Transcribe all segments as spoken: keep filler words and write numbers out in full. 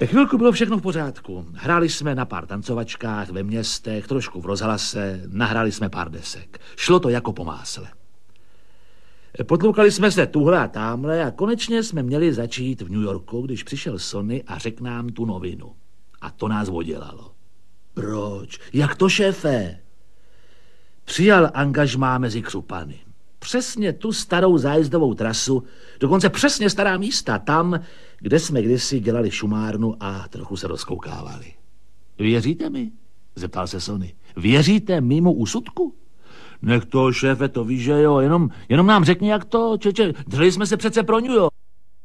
Chvilku bylo všechno v pořádku. Hráli jsme na pár tancovačkách ve městech, trošku v rozhlase, nahráli jsme pár desek. Šlo to jako po másle. Potloukali jsme se tuhle a támhle a konečně jsme měli začít v New Yorku, když přišel Sonny a řekl nám tu novinu. A to nás odělalo. Proč? Jak to, šéfe? Přijal angažmá mezi Křupany. Přesně tu starou zájezdovou trasu, dokonce přesně stará místa, tam, kde jsme kdysi dělali šumárnu a trochu se rozkoukávali. Věříte mi? Zeptal se Sonny. Věříte mimo úsudku? Nech to, šéfe, to víš, že jo, jenom, jenom nám řekni, jak to, čeče, drželi jsme se přece pro New York.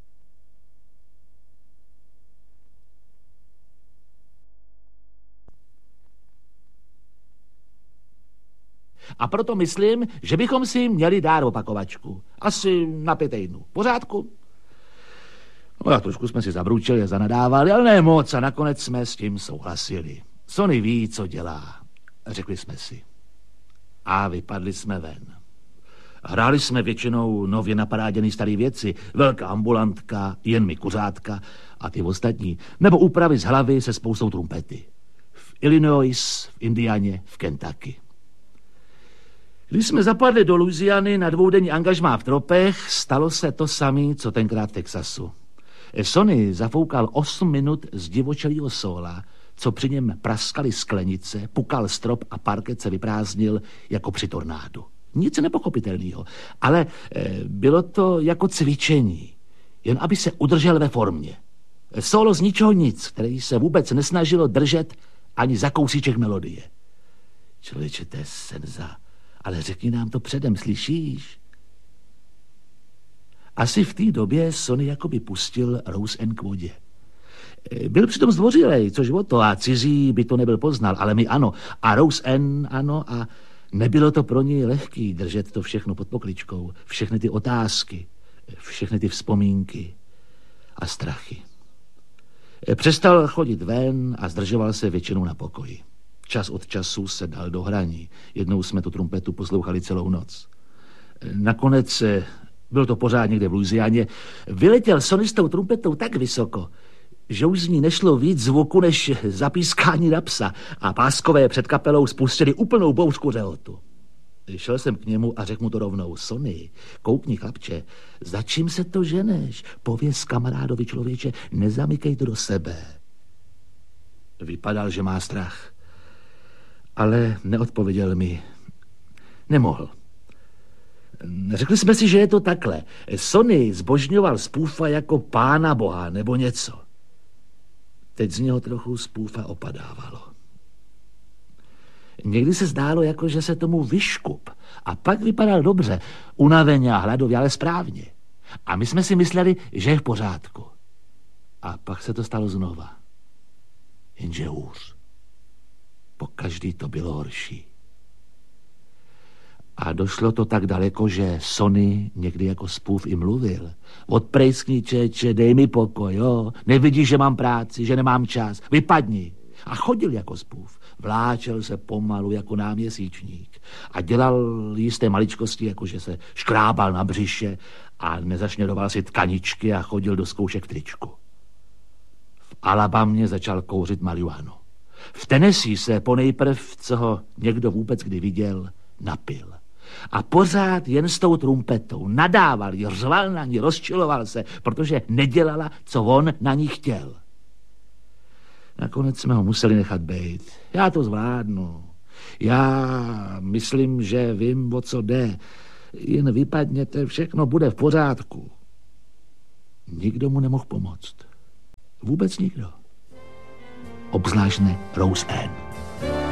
A proto myslím, že bychom si měli dát opakovačku. Asi na pět týdnů. Pořádku? No a trošku jsme si zabručili a zanadávali, ale ne moc a nakonec jsme s tím souhlasili. Sonny ví, co dělá, řekli jsme si. A vypadli jsme ven. Hráli jsme většinou nově napadáděný starý věci, velká ambulantka, jen mi kuřátka a ty ostatní, nebo úpravy z hlavy se spoustou trumpety. V Illinois, v Indianě, v Kentucky. Když jsme zapadli do Louisiany na dvoudenní angažmá v tropech, stalo se to samé, co tenkrát v Texasu. Sonny zafoukal osm minut z divočelýho sóla, co při něm praskaly sklenice, pukal strop a parket se vyprázdnil jako při tornádu. Nic nepochopitelného, ale e, bylo to jako cvičení, jen aby se udržel ve formě. Sólo z ničeho nic, který se vůbec nesnažilo držet ani za kousíček melodie. Člověče, to je senza. Ale řekni nám to předem, slyšíš? Asi v té době Sonny jakoby pustil Rose Ann k vodě. Byl přitom zdvořilej, což o to, a cizí by to nebyl poznal, ale my ano. A Rose Ann ano, a nebylo to pro ní lehký držet to všechno pod pokličkou. Všechny ty otázky, všechny ty vzpomínky a strachy. Přestal chodit ven a zdržoval se většinou na pokoji. Čas od času se dal do hraní. Jednou jsme tu trumpetu poslouchali celou noc. Nakonec, byl to pořád někde v Louisianě, vyletěl Sonny s tou trumpetou tak vysoko, že už z ní nešlo víc zvuku než zapískání na psa a páskové před kapelou spustili úplnou bouřku řehotu. Šel jsem k němu a řekl mu to rovnou. Sonny, koukni, chlapče, za čím se to ženeš? Pověz kamarádovi, člověče, nezamykej to do sebe. Vypadal, že má strach. Ale neodpověděl mi. Nemohl. Řekli jsme si, že je to takhle. Sonny zbožňoval spůfa jako pána boha nebo něco. Teď z něho trochu spůfa opadávalo. Někdy se zdálo, jako že se tomu vyškup. A pak vypadal dobře, unaveně a hladově, ale správně. A my jsme si mysleli, že je v pořádku. A pak se to stalo znova. Jenže hůř. Pokaždý to bylo horší. A došlo to tak daleko, že Sonny někdy jako spův i mluvil. Odprejskni, čeče, dej mi pokoj, jo. Nevidíš, že mám práci, že nemám čas. Vypadni. A chodil jako spův. Vláčel se pomalu jako náměsíčník. A dělal jisté maličkosti, jako že se škrábal na břiše a nezašněroval si tkaničky a chodil do zkoušek v tričku. V Alabamě začal kouřit marihuanu. V Tennessee se ponejprv, co ho někdo vůbec kdy viděl, napil. A pořád jen s tou trumpetou nadával ji, řval na ní, rozčiloval se, protože nedělala, co on na ní chtěl. Nakonec jsme ho museli nechat bejt. Já to zvládnu. Já myslím, že vím, o co jde. Jen vypadněte, všechno bude v pořádku. Nikdo mu nemohl pomoct. Vůbec nikdo. Obzvlášť ne Rose Ann.